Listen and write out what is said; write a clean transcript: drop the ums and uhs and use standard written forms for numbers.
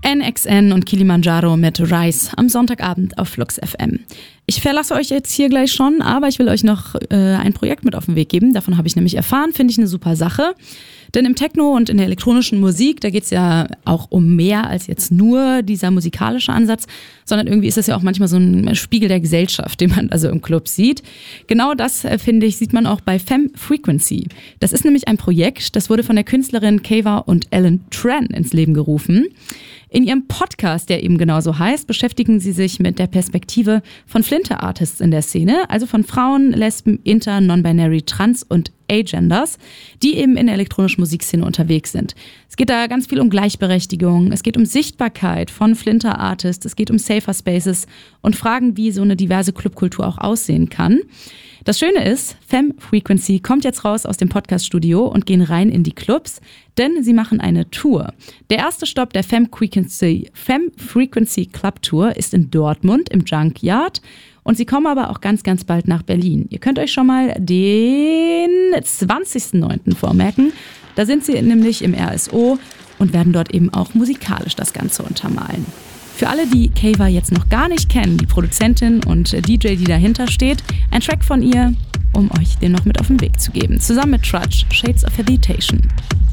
NXN und Kilimanjaro mit Rise am Sonntagabend auf Flux FM. Ich verlasse euch jetzt hier gleich schon, aber ich will euch noch ein Projekt mit auf den Weg geben. Davon habe ich nämlich erfahren, finde ich eine super Sache. Denn im Techno und in der elektronischen Musik, da geht es ja auch um mehr als jetzt nur dieser musikalische Ansatz, sondern irgendwie ist das ja auch manchmal so ein Spiegel der Gesellschaft, den man also im Club sieht. Genau das, finde ich, sieht man auch bei Femme Frequency. Das ist nämlich ein Projekt, das wurde von der Künstlerin Kava und Ellen Tran ins Leben gerufen. In ihrem Podcast, der eben genauso heißt, beschäftigen sie sich mit der Perspektive von Flinter-Artists in der Szene, also von Frauen, Lesben, Inter, Non-Binary, Trans und Agenders, die eben in der elektronischen Musikszene unterwegs sind. Es geht da ganz viel um Gleichberechtigung, es geht um Sichtbarkeit von Flinter-Artists, es geht um Safer Spaces und Fragen, wie so eine diverse Clubkultur auch aussehen kann. Das Schöne ist, Femme Frequency kommt jetzt raus aus dem Podcast-Studio und gehen rein in die Clubs, denn sie machen eine Tour. Der erste Stopp der Femme Frequency Club Tour ist in Dortmund im Junkyard und sie kommen aber auch ganz, ganz bald nach Berlin. Ihr könnt euch schon mal den 20.09. vormerken. Da sind sie nämlich im RSO und werden dort eben auch musikalisch das Ganze untermalen. Für alle, die Kava jetzt noch gar nicht kennen, die Produzentin und DJ, die dahinter steht, ein Track von ihr, um euch den noch mit auf den Weg zu geben. Zusammen mit Trudge, Shades of Habitation.